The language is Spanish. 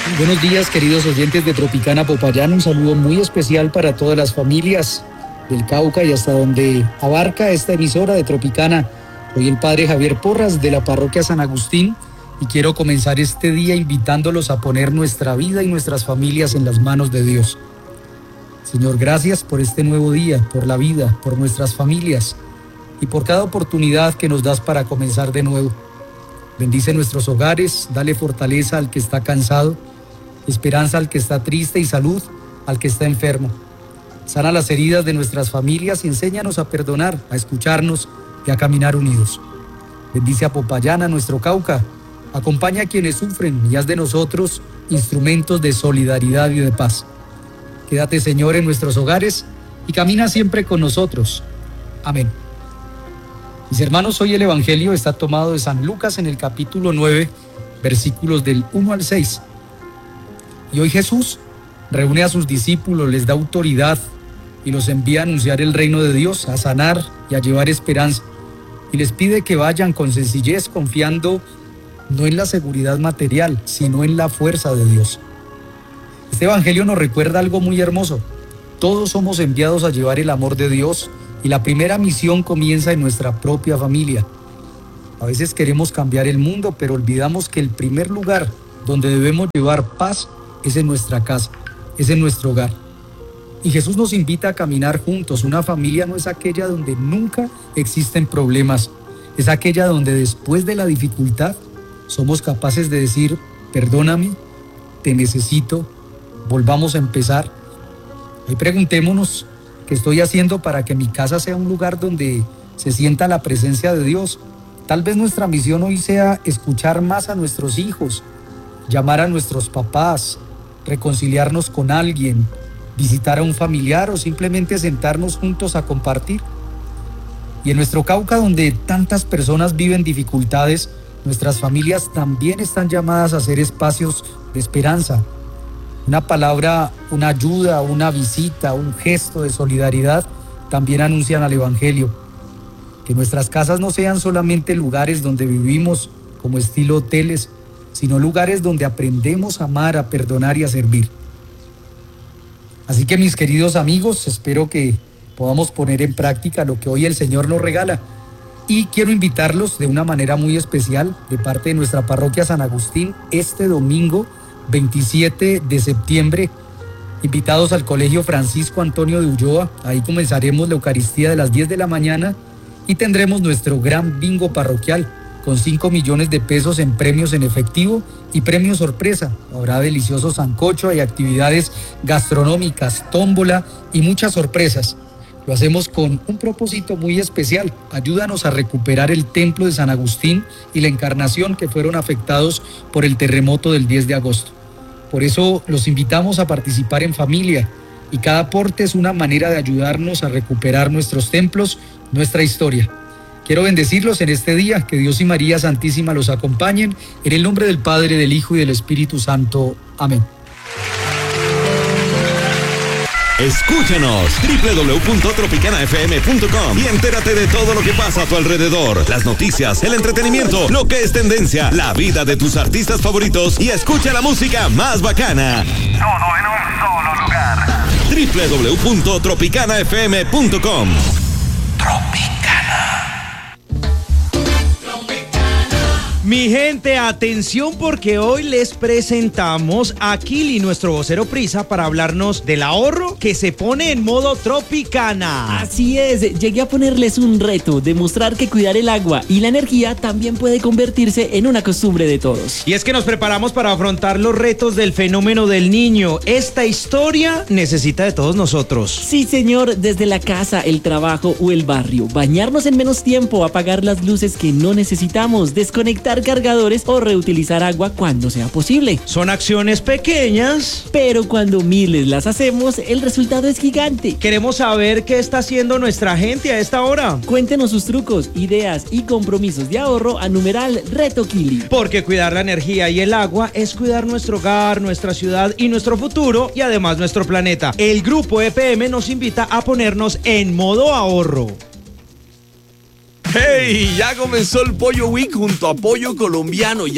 Buenos días, queridos oyentes de Tropicana Popayán. Un saludo muy especial para todas las familias del Cauca y hasta donde abarca esta emisora de Tropicana. Soy el padre Javier Porras de la parroquia San Agustín y quiero comenzar este día invitándolos a poner nuestra vida y nuestras familias en las manos de Dios. Señor, gracias por este nuevo día, por la vida, por nuestras familias y por cada oportunidad que nos das para comenzar de nuevo. Bendice nuestros hogares, dale fortaleza al que está cansado, esperanza al que está triste y salud al que está enfermo. Sana las heridas de nuestras familias y enséñanos a perdonar, a escucharnos y a caminar unidos. Bendice a Popayán, a nuestro Cauca. Acompaña a quienes sufren y haz de nosotros instrumentos de solidaridad y de paz. Quédate, Señor, en nuestros hogares y camina siempre con nosotros. Amén. Mis hermanos, hoy el Evangelio está tomado de San Lucas en el capítulo 9, versículos del 1 al 6. Y hoy Jesús reúne a sus discípulos, les da autoridad y los envía a anunciar el reino de Dios, a sanar y a llevar esperanza. Y les pide que vayan con sencillez, confiando no en la seguridad material, sino en la fuerza de Dios. Este Evangelio nos recuerda algo muy hermoso. Todos somos enviados a llevar el amor de Dios y la primera misión comienza en nuestra propia familia. A veces queremos cambiar el mundo, pero olvidamos que el primer lugar donde debemos llevar paz es en nuestra casa, es en nuestro hogar. Y Jesús nos invita a caminar juntos. Una familia no es aquella donde nunca existen problemas, es aquella donde después de la dificultad somos capaces de decir: perdóname, te necesito, volvamos a empezar. Hoy preguntémonos: ¿qué estoy haciendo para que mi casa sea un lugar donde se sienta la presencia de Dios? Tal vez nuestra misión hoy sea escuchar más a nuestros hijos, llamar a nuestros papás, reconciliarnos con alguien, visitar a un familiar o simplemente sentarnos juntos a compartir. Y en nuestro Cauca, donde tantas personas viven dificultades, nuestras familias también están llamadas a ser espacios de esperanza. Una palabra, una ayuda, una visita, un gesto de solidaridad también anuncian al Evangelio. Que nuestras casas no sean solamente lugares donde vivimos como estilo hoteles, sino lugares donde aprendemos a amar, a perdonar y a servir. Así que, mis queridos amigos, espero que podamos poner en práctica lo que hoy el Señor nos regala. Y quiero invitarlos de una manera muy especial, de parte de nuestra parroquia San Agustín, este domingo 27 de septiembre, invitados al Colegio Francisco Antonio de Ulloa. Ahí comenzaremos la Eucaristía de las 10 de la mañana y tendremos nuestro gran bingo parroquial con 5 millones de pesos en premios en efectivo y premio sorpresa. Habrá delicioso sancocho, hay actividades gastronómicas, tómbola y muchas sorpresas. Lo hacemos con un propósito muy especial: ayúdanos a recuperar el templo de San Agustín y la Encarnación, que fueron afectados por el terremoto del 10 de agosto. Por eso los invitamos a participar en familia, y cada aporte es una manera de ayudarnos a recuperar nuestros templos, nuestra historia. Quiero bendecirlos en este día, que Dios y María Santísima los acompañen, en el nombre del Padre, del Hijo y del Espíritu Santo. Amén. Escúchanos www.tropicanafm.com y entérate de todo lo que pasa a tu alrededor, las noticias, el entretenimiento, lo que es tendencia, la vida de tus artistas favoritos y escucha la música más bacana. Todo en un solo lugar. www.tropicanafm.com. Mi gente, atención, porque hoy les presentamos a Kili, nuestro vocero prisa, para hablarnos del ahorro que se pone en modo Tropicana. Así es, llegué a ponerles un reto, demostrar que cuidar el agua y la energía también puede convertirse en una costumbre de todos. Y es que nos preparamos para afrontar los retos del fenómeno del niño. Esta historia necesita de todos nosotros. Sí, señor, desde la casa, el trabajo o el barrio, bañarnos en menos tiempo, apagar las luces que no necesitamos, desconectar cargadores o reutilizar agua cuando sea posible. Son acciones pequeñas, pero cuando miles las hacemos, el resultado es gigante. Queremos saber qué está haciendo nuestra gente a esta hora. Cuéntenos sus trucos, ideas y compromisos de ahorro a numeral Reto Kili. Porque cuidar la energía y el agua es cuidar nuestro hogar, nuestra ciudad y nuestro futuro, y además nuestro planeta. El grupo EPM nos invita a ponernos en modo ahorro. ¡Hey! Ya comenzó el Pollo Week junto a Pollo Colombiano.